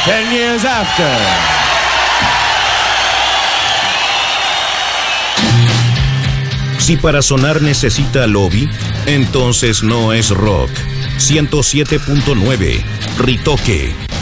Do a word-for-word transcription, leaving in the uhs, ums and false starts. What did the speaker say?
Ten years after. Si para sonar necesita lobby, entonces no es rock. ciento siete punto nueve, Ritoque.